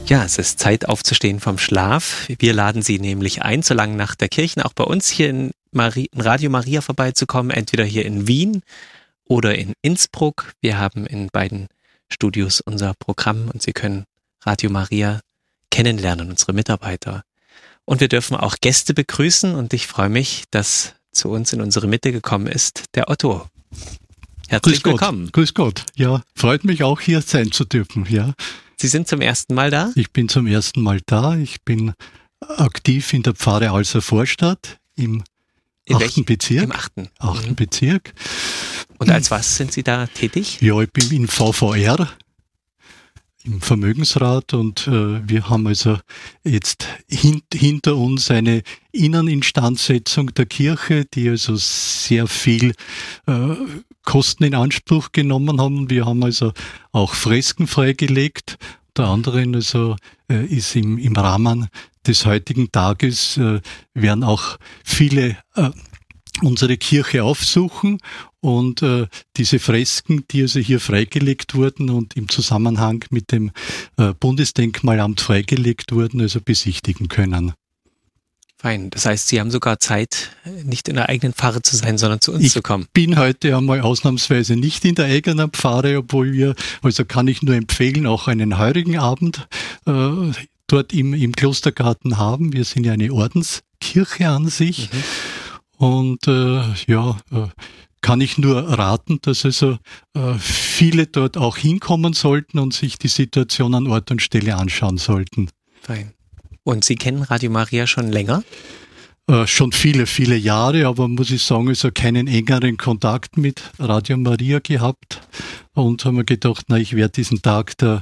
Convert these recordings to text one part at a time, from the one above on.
Ja, es ist Zeit aufzustehen vom Schlaf. Wir laden Sie nämlich ein, so lange nach der Kirche auch bei uns hier in Radio Maria vorbeizukommen, entweder hier in Wien oder in Innsbruck. Wir haben in beiden Studios unser Programm und Sie können Radio Maria kennenlernen, unsere Mitarbeiter. Und wir dürfen auch Gäste begrüßen und ich freue mich, dass zu uns in unsere Mitte gekommen ist der Otto. Herzlich willkommen. Grüß Gott. Ja, freut mich auch hier sein zu dürfen, ja. Sie sind zum ersten Mal da? Ich bin zum ersten Mal da. Ich bin aktiv in der Pfarre Alser Vorstadt im 8. Bezirk. Im 8. 8. Bezirk. Und als was sind Sie da tätig? Ja, ich bin in VVR, im Vermögensrat, und wir haben also jetzt hinter uns eine Inneninstandsetzung der Kirche, die also sehr viel Kosten in Anspruch genommen haben. Wir haben also auch Fresken freigelegt. Unter anderem also ist im Rahmen des heutigen Tages werden auch viele unsere Kirche aufsuchen und diese Fresken, die also hier freigelegt wurden und im Zusammenhang mit dem Bundesdenkmalamt freigelegt wurden, also besichtigen können. Fein. Das heißt, Sie haben sogar Zeit, nicht in der eigenen Pfarre zu sein, sondern zu uns zu kommen. Ich bin heute einmal ausnahmsweise nicht in der eigenen Pfarre, obwohl also kann ich nur empfehlen, auch einen heurigen Abend dort im Klostergarten haben. Wir sind ja eine Ordenskirche an sich. Und kann ich nur raten, dass also viele dort auch hinkommen sollten und sich die Situation an Ort und Stelle anschauen sollten. Fein. Und Sie kennen Radio Maria schon länger? Schon viele, viele Jahre, aber muss ich sagen, also keinen engeren Kontakt mit Radio Maria gehabt und haben mir gedacht, ich werde diesen Tag der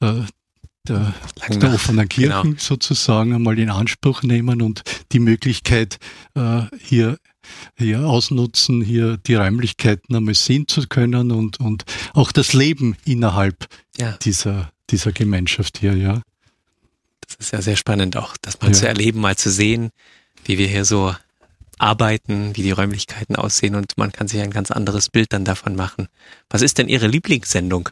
offenen Kirchen sozusagen einmal in Anspruch nehmen und die Möglichkeit hier ausnutzen, hier die Räumlichkeiten einmal sehen zu können und auch das Leben innerhalb dieser Gemeinschaft hier, ja. Das ist ja sehr spannend auch, das mal zu erleben, mal zu sehen, wie wir hier so arbeiten, wie die Räumlichkeiten aussehen und man kann sich ein ganz anderes Bild dann davon machen. Was ist denn Ihre Lieblingssendung?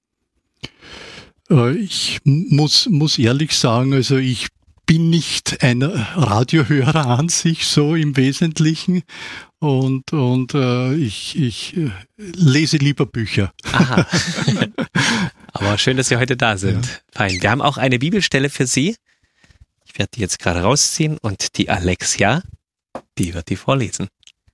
Ich muss ehrlich sagen, also ich bin nicht ein Radiohörer an sich so im Wesentlichen und ich lese lieber Bücher. Aha. Aber schön, dass Sie heute da sind. Ja. Fein. Wir haben auch eine Bibelstelle für Sie. Ich werde die jetzt gerade rausziehen und die Alexia, die wird die vorlesen.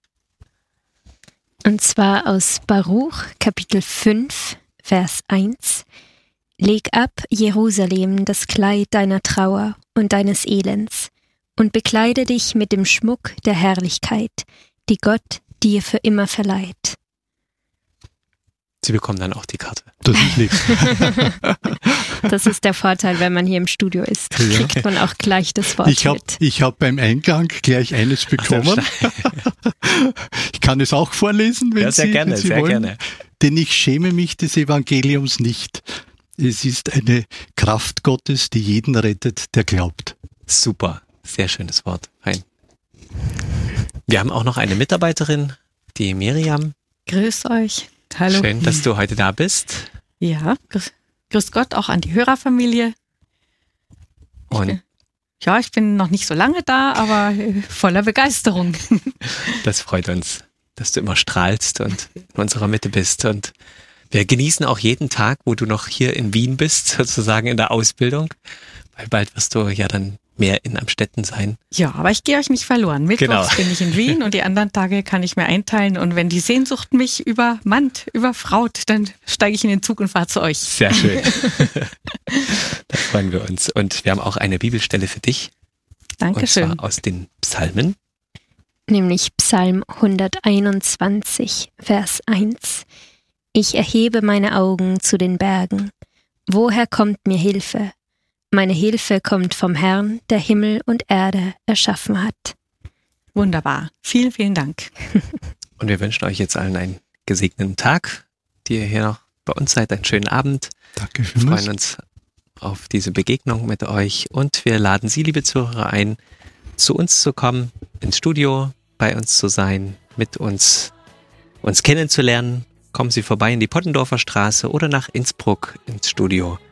Und zwar aus Baruch, Kapitel 5, Vers 1. Leg ab, Jerusalem, das Kleid deiner Trauer und deines Elends und bekleide dich mit dem Schmuck der Herrlichkeit, die Gott dir für immer verleiht. Sie bekommen dann auch die Karte. Das ist lieb. Das ist der Vorteil, wenn man hier im Studio ist. Kriegt man auch gleich das Wort mit. Ich habe beim Eingang gleich eines bekommen. Ich kann es auch vorlesen, wenn Sie wollen. Sehr gerne. Denn ich schäme mich des Evangeliums nicht. Es ist eine Kraft Gottes, die jeden rettet, der glaubt. Super, sehr schönes Wort. Fein. Wir haben auch noch eine Mitarbeiterin, die Miriam. Grüß euch. Hallo. Schön, dass du heute da bist. Ja, grüß Gott auch an die Hörerfamilie. Ich bin noch nicht so lange da, aber voller Begeisterung. Das freut uns, dass du immer strahlst und in unserer Mitte bist. Und wir genießen auch jeden Tag, wo du noch hier in Wien bist, sozusagen in der Ausbildung, weil bald wirst du ja dann mehr in Amstetten sein. Ja, aber ich gehe euch nicht verloren. Mittwochs bin ich in Wien und die anderen Tage kann ich mir einteilen. Und wenn die Sehnsucht mich übermannt, überfraut, dann steige ich in den Zug und fahre zu euch. Sehr schön. Da freuen wir uns. Und wir haben auch eine Bibelstelle für dich. Dankeschön. Und zwar aus den Psalmen. Nämlich Psalm 121, Vers 1. Ich erhebe meine Augen zu den Bergen. Woher kommt mir Hilfe? Meine Hilfe kommt vom Herrn, der Himmel und Erde erschaffen hat. Wunderbar. Vielen, vielen Dank. Und wir wünschen euch jetzt allen einen gesegneten Tag, die ihr hier noch bei uns seid, einen schönen Abend. Danke vielmals. Wir freuen uns auf diese Begegnung mit euch und wir laden Sie, liebe Zuhörer, ein, zu uns zu kommen, ins Studio, bei uns zu sein, mit uns kennenzulernen. Kommen Sie vorbei in die Pottendorfer Straße oder nach Innsbruck ins Studio.